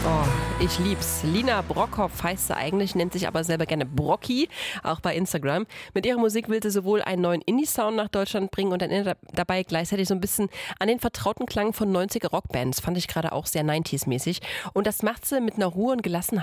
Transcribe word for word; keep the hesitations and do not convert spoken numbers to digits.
Oh, ich lieb's. Lina Brockhoff heißt sie eigentlich, nennt sich aber selber gerne Brocki, auch bei Instagram. Mit ihrer Musik will sie sowohl einen neuen Indie-Sound nach Deutschland bringen und dann dabei gleichzeitig so ein bisschen an den vertrauten Klang von neunziger Rockbands. Fand ich gerade auch sehr neunziger-mäßig. Und das macht sie mit einer Ruhe und Gelassenheit.